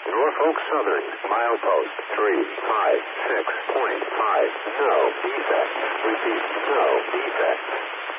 Norfolk Southern, milepost 356.5. No defects. Repeat, no defects.